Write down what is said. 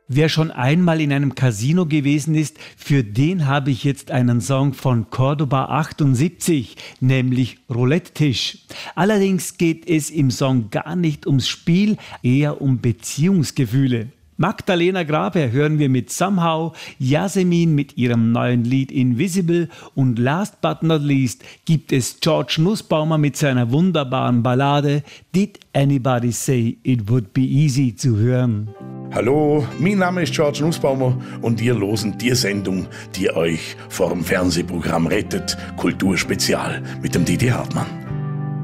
Wer schon einmal in einem Casino gewesen ist, für den habe ich jetzt einen Song von Cordoba 78, nämlich Roulette-Tisch. Allerdings geht es im Song gar nicht ums Spiel, eher um Beziehungsgefühle. Magdalena Graber hören wir mit Somehow, Yasemin mit ihrem neuen Lied Invisible und last but not least gibt es George Nussbaumer mit seiner wunderbaren Ballade Did Anybody Say It Would Be Easy zu hören. Hallo, mein Name ist George Nussbaumer und ihr losen die Sendung, die euch vor dem Fernsehprogramm rettet, Kulturspezial mit dem Didi Hartmann.